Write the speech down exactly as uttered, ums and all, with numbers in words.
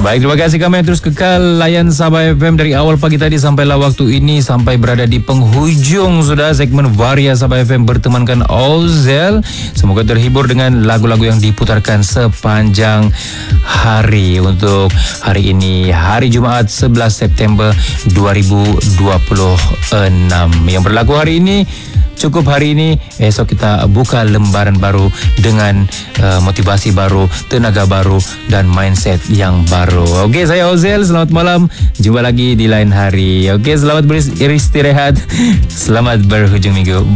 Baik, terima kasih kami yang terus kekal layan Sabah F M dari awal pagi tadi sampailah waktu ini, sampai berada di penghujung sudah segmen Varia Sabah F M bertemankan Ozel. Semoga terhibur dengan lagu-lagu yang diputarkan sepanjang hari untuk hari ini, hari Jumaat sebelas September dua ribu dua puluh enam. Yang berlaku hari ini cukup hari ini, esok kita buka lembaran baru dengan uh, motivasi baru, tenaga baru dan mindset yang baru. Okey, saya Ozel, selamat malam. Jumpa lagi di lain hari. Okey, selamat beristirahat. Selamat berhujung minggu.